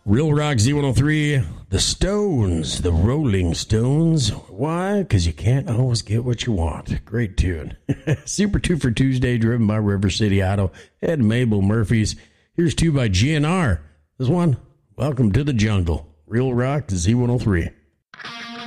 Real Rock Z103, the Stones, the Rolling Stones. Why? Because you can't always get what you want. Great tune. Super 2 for Tuesday, driven by River City Auto and Mabel Murphy's. Here's 2 by GNR. This one, Welcome to the Jungle. Real Rock Z103.